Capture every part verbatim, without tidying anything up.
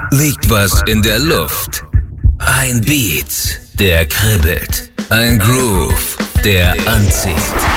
liegt was in der Luft. Ein Beat, der kribbelt. Ein Groove, der anzieht.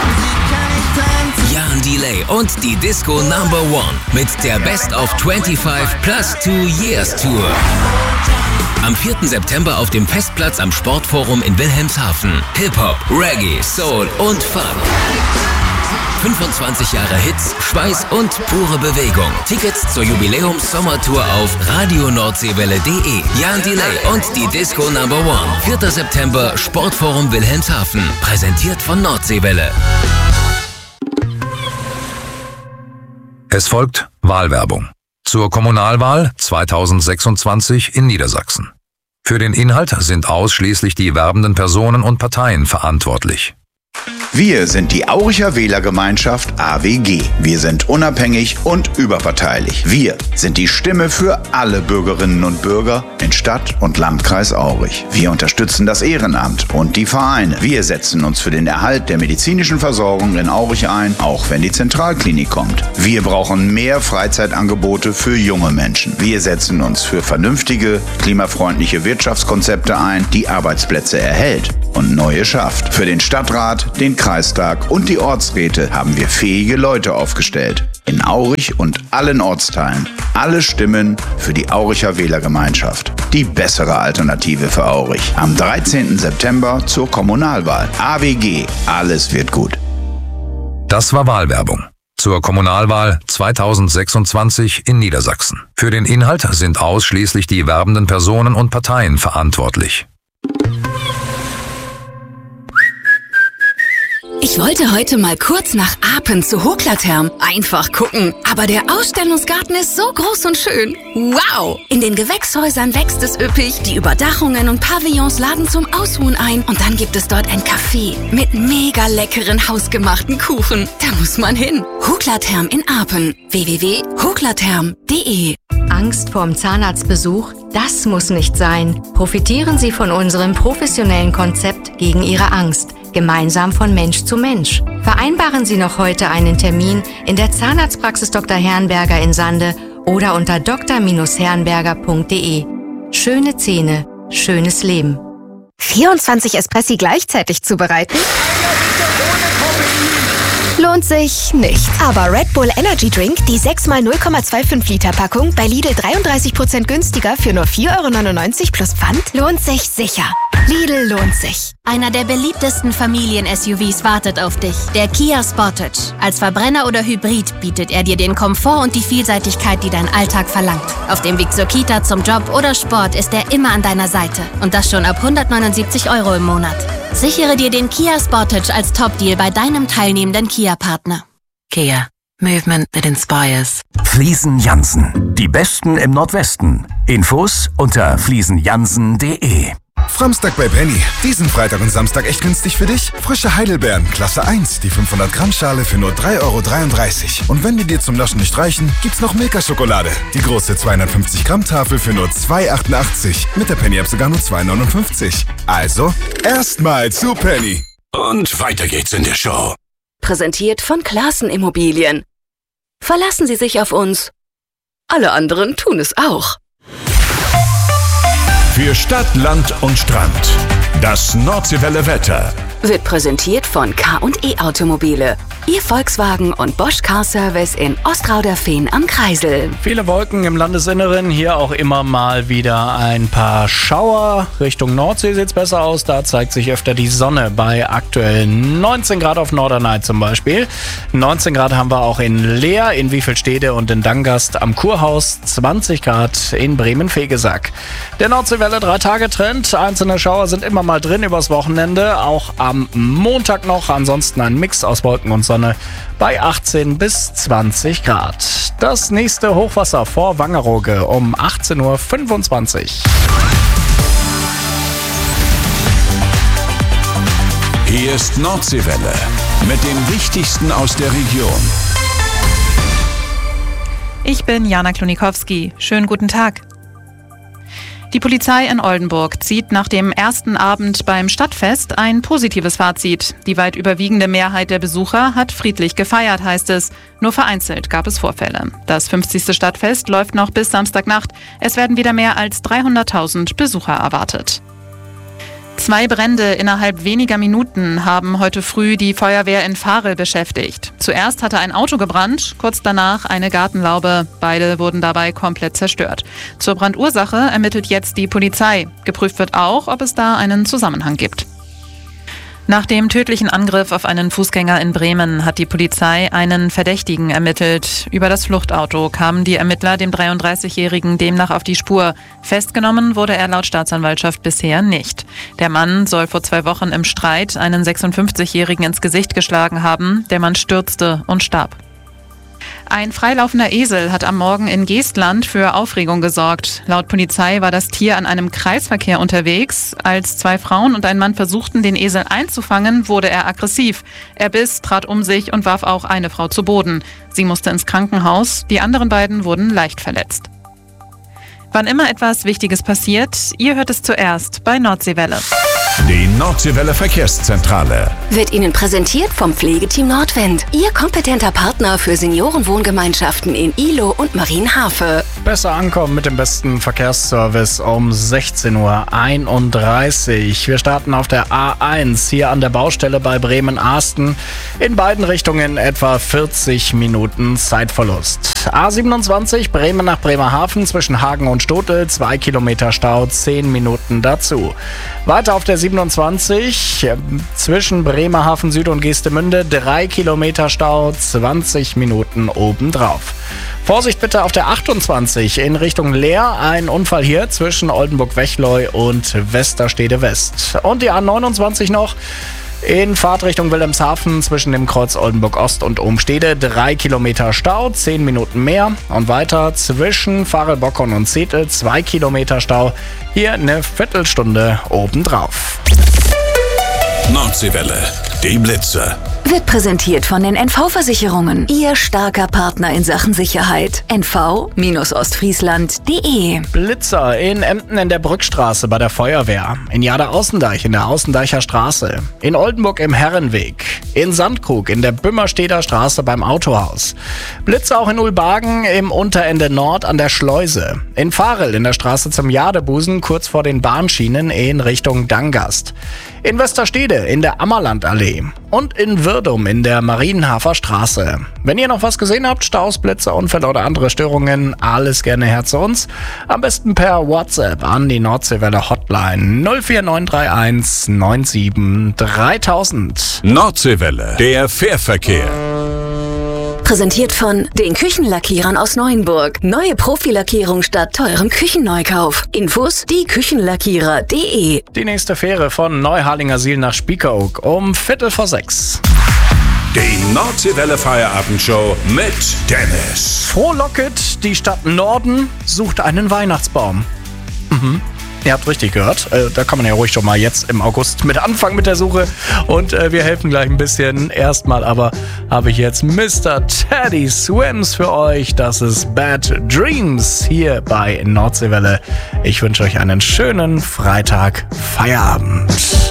Jan Delay und die Disco Number One mit der Best of fünfundzwanzig plus two Years Tour. Am vierten September auf dem Festplatz am Sportforum in Wilhelmshaven. Hip-Hop, Reggae, Soul und Funk. fünfundzwanzig Jahre Hits, Schweiß und pure Bewegung. Tickets zur Jubiläums-Sommertour auf radio nordseewelle punkt de. Jan Delay und die Disco Number One. vierter September, Sportforum Wilhelmshaven. Präsentiert von Nordseewelle. Es folgt Wahlwerbung zur Kommunalwahl zweitausendsechsundzwanzig in Niedersachsen. Für den Inhalt sind ausschließlich die werbenden Personen und Parteien verantwortlich. Wir sind die Auricher Wählergemeinschaft A W G. Wir sind unabhängig und überparteilich. Wir sind die Stimme für alle Bürgerinnen und Bürger in Stadt und Landkreis Aurich. Wir unterstützen das Ehrenamt und die Vereine. Wir setzen uns für den Erhalt der medizinischen Versorgung in Aurich ein, auch wenn die Zentralklinik kommt. Wir brauchen mehr Freizeitangebote für junge Menschen. Wir setzen uns für vernünftige, klimafreundliche Wirtschaftskonzepte ein, die Arbeitsplätze erhält und neue schafft. Für den Stadtrat, den Kreistag und die Ortsräte haben wir fähige Leute aufgestellt. In Aurich und allen Ortsteilen. Alle Stimmen für die Auricher Wählergemeinschaft. Die bessere Alternative für Aurich. Am dreizehnten September zur Kommunalwahl. A W G. Alles wird gut. Das war Wahlwerbung zur Kommunalwahl zweitausendsechsundzwanzig in Niedersachsen. Für den Inhalt sind ausschließlich die werbenden Personen und Parteien verantwortlich. Ich wollte heute mal kurz nach Apen zu Hoklatherm. Einfach gucken. Aber der Ausstellungsgarten ist so groß und schön. Wow! In den Gewächshäusern wächst es üppig. Die Überdachungen und Pavillons laden zum Ausruhen ein. Und dann gibt es dort ein Café mit mega leckeren hausgemachten Kuchen. Da muss man hin. Hoklatherm in Apen. w w w punkt hoklatherm punkt de. Angst vorm Zahnarztbesuch? Das muss nicht sein. Profitieren Sie von unserem professionellen Konzept gegen Ihre Angst. Gemeinsam von Mensch zu Mensch. Vereinbaren Sie noch heute einen Termin in der Zahnarztpraxis Doktor Herrenberger in Sande oder unter d r herrenberger punkt de. Schöne Zähne, schönes Leben. vierundzwanzig Espressi gleichzeitig zubereiten? Lohnt sich nicht. Aber Red Bull Energy Drink, die sechs mal null Komma fünfundzwanzig Liter Packung, bei Lidl dreiunddreißig Prozent günstiger für nur vier Euro neunundneunzig plus Pfand, lohnt sich sicher. Lidl lohnt sich. Einer der beliebtesten Familien-S U Vs wartet auf dich. Der Kia Sportage. Als Verbrenner oder Hybrid bietet er dir den Komfort und die Vielseitigkeit, die dein Alltag verlangt. Auf dem Weg zur Kita, zum Job oder Sport ist er immer an deiner Seite. Und das schon ab hundertneunundsiebzig Euro im Monat. Sichere dir den Kia Sportage als Top-Deal bei deinem teilnehmenden Kia-Partner. Kia. Movement that inspires. Fliesen Jansen. Die Besten im Nordwesten. Infos unter fliesen jansen punkt de. Framstag bei Penny. Diesen Freitag und Samstag echt günstig für dich? Frische Heidelbeeren, Klasse eins, die fünfhundert Gramm Schale für nur drei Euro dreiunddreißig. Und wenn die dir zum Naschen nicht reichen, gibt's noch Milka-Schokolade. Die große zweihundertfünfzig Gramm Tafel für nur zwei Euro achtundachtzig. Mit der Penny-App sogar nur zwei Euro neunundfünfzig. Also, erstmal zu Penny. Und weiter geht's in der Show. Präsentiert von Classen Immobilien. Verlassen Sie sich auf uns. Alle anderen tun es auch. Für Stadt, Land und Strand. Das Nordseewelle Wetter wird präsentiert von K und E Automobile. Ihr Volkswagen und Bosch Car Service in Ostrauderfehn am Kreisel. Viele Wolken im Landesinneren, hier auch immer mal wieder ein paar Schauer. Richtung Nordsee sieht es besser aus, da zeigt sich öfter die Sonne bei aktuell neunzehn Grad auf Norderney zum Beispiel. neunzehn Grad haben wir auch in Leer, in Wiefelstede und in Dangast am Kurhaus. zwanzig Grad in Bremen-Vegesack. Der Nordseewelle drei-Tage-Trend. Einzelne Schauer sind immer mal drin übers Wochenende, auch am Montag noch. Ansonsten ein Mix aus Wolken und Sonne bei achtzehn bis zwanzig Grad. Das nächste Hochwasser vor Wangerooge um achtzehn Uhr fünfundzwanzig. Hier ist Nordseewelle mit dem Wichtigsten aus der Region. Ich bin Jana Klonikowski. Schönen guten Tag. Die Polizei in Oldenburg zieht nach dem ersten Abend beim Stadtfest ein positives Fazit. Die weit überwiegende Mehrheit der Besucher hat friedlich gefeiert, heißt es. Nur vereinzelt gab es Vorfälle. Das fünfzigste Stadtfest läuft noch bis Samstagnacht. Es werden wieder mehr als dreihunderttausend Besucher erwartet. Zwei Brände innerhalb weniger Minuten haben heute früh die Feuerwehr in Varel beschäftigt. Zuerst hatte ein Auto gebrannt, kurz danach eine Gartenlaube. Beide wurden dabei komplett zerstört. Zur Brandursache ermittelt jetzt die Polizei. Geprüft wird auch, ob es da einen Zusammenhang gibt. Nach dem tödlichen Angriff auf einen Fußgänger in Bremen hat die Polizei einen Verdächtigen ermittelt. Über das Fluchtauto kamen die Ermittler dem dreiunddreißigjährigen demnach auf die Spur. Festgenommen wurde er laut Staatsanwaltschaft bisher nicht. Der Mann soll vor zwei Wochen im Streit einen sechsundfünfzigjährigen ins Gesicht geschlagen haben. Der Mann stürzte und starb. Ein freilaufender Esel hat am Morgen in Geestland für Aufregung gesorgt. Laut Polizei war das Tier an einem Kreisverkehr unterwegs. Als zwei Frauen und ein Mann versuchten, den Esel einzufangen, wurde er aggressiv. Er biss, trat um sich und warf auch eine Frau zu Boden. Sie musste ins Krankenhaus. Die anderen beiden wurden leicht verletzt. Wann immer etwas Wichtiges passiert, ihr hört es zuerst bei Nordseewelle. Die Nordseewelle Verkehrszentrale wird Ihnen präsentiert vom Pflegeteam Nordwind. Ihr kompetenter Partner für Seniorenwohngemeinschaften in Ihlow und Marienhafe. Besser ankommen mit dem besten Verkehrsservice um sechzehn Uhr einunddreißig. Wir starten auf der A eins hier an der Baustelle bei Bremen-Arsten. In beiden Richtungen etwa vierzig Minuten Zeitverlust. A siebenundzwanzig Bremen nach Bremerhaven zwischen Hagen und Stotel. zwei Kilometer Stau, zehn Minuten dazu. Weiter auf der siebenundzwanzig zwischen Bremerhaven Süd und Geestemünde. drei Kilometer Stau, zwanzig Minuten obendrauf. Vorsicht bitte auf der achtundzwanzig in Richtung Leer. Ein Unfall hier zwischen Oldenburg-Wechleu und Westerstede West. Und die A neunundzwanzig noch in Fahrtrichtung Wilhelmshaven zwischen dem Kreuz Oldenburg Ost und Ohmstede. drei Kilometer Stau, zehn Minuten mehr. Und weiter zwischen Varel-Bockern und Zetel. zwei Kilometer Stau. Hier eine Viertelstunde obendrauf. Nordseewelle, die Blitze. Wird präsentiert von den N V-Versicherungen. Ihr starker Partner in Sachen Sicherheit. N V Ostfriesland punkt de. Blitzer in Emden in der Brückstraße bei der Feuerwehr. In Jade-Außendeich in der Außendeicher Straße. In Oldenburg im Herrenweg. In Sandkrug in der Bümmersteder Straße beim Autohaus. Blitzer auch in Ulbagen im Unterende Nord an der Schleuse. In Varel in der Straße zum Jadebusen kurz vor den Bahnschienen in Richtung Dangast. In Westerstede in der Ammerlandallee. Und in Wirdum in der Marienhafer Straße. Wenn ihr noch was gesehen habt, Staus, Blitze, Unfälle oder andere Störungen, alles gerne her zu uns. Am besten per WhatsApp an die Nordseewelle Hotline null vier neun drei eins neun sieben dreitausend. Nordseewelle, der Fährverkehr. Präsentiert von den Küchenlackierern aus Neuenburg. Neue Profilackierung statt teurem Küchenneukauf. Infos die Küchenlackierer punkt de. Die nächste Fähre von Neuharlingersiel nach Spiekeroog um Viertel vor sechs. Die Nordseewelle Feierabendshow mit Dennis. Frohlocket, die Stadt Norden sucht einen Weihnachtsbaum. Mhm. Ihr habt richtig gehört, äh, da kann man ja ruhig schon mal jetzt im August mit anfangen mit der Suche und äh, wir helfen gleich ein bisschen. Erstmal aber habe ich jetzt Mister Teddy Swims für euch. Das ist Bad Dreams hier bei Nordseewelle. Ich wünsche euch einen schönen Freitag Feierabend.